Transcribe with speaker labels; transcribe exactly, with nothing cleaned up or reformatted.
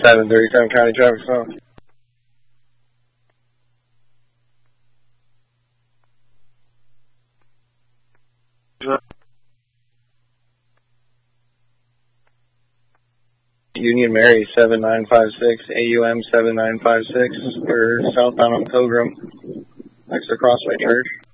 Speaker 1: seven thirty-seven County Traffic Stop. Union Mary seven nine five six, A U M seven nine five six, for southbound on Pilgrim, next to Crossway Church.